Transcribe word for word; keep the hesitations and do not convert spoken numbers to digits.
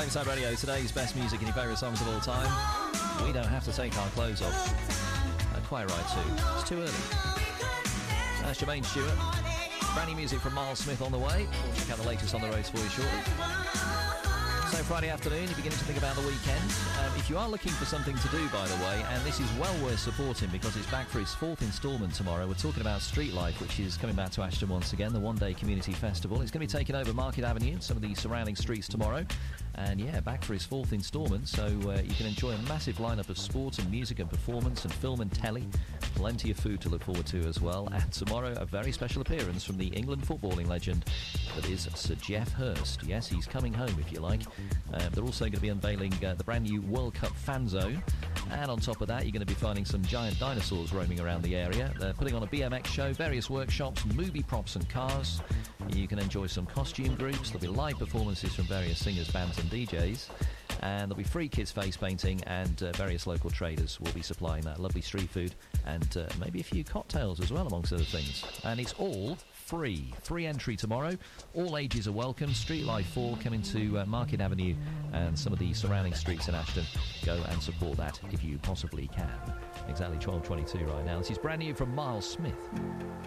Inside Radio, today's best music and your favourite songs of all time. We don't have to take our clothes off. Uh, quite right too. It's too early. That's Jermaine Stewart. Brand new music from Miles Smith on the way. We'll check out the latest on the roads for you shortly. So Friday afternoon, you're beginning to think about the weekend. Um, if you are looking for something to do, by the way, and this is well worth supporting because it's back for its fourth instalment tomorrow. We're talking about Street Life, which is coming back to Ashton once again, the one-day community festival. It's going to be taking over Market Avenue and some of the surrounding streets tomorrow. And yeah, back for its fourth instalment, so uh, you can enjoy a massive lineup of sport and music and performance and film and telly. Plenty of food to look forward to as well. And tomorrow, a very special appearance from the England footballing legend that is Sir Geoff Hurst. Yes, he's coming home, if you like. Um, they're also going to be unveiling uh, the brand new World Cup fan zone. And on top of that, you're going to be finding some giant dinosaurs roaming around the area. They're putting on a B M X show, various workshops, movie props and cars. You can enjoy some costume groups. There'll be live performances from various singers, bands and D Js. And there'll be free kids face painting, and uh, various local traders will be supplying that lovely street food and uh, maybe a few cocktails as well, amongst other things. And it's all free. Free entry tomorrow. All ages are welcome. Street Life four coming to uh, Market Avenue and some of the surrounding streets in Ashton. Go and support that if you possibly can. Exactly twelve twenty-two right now. This is brand new from Miles Smith.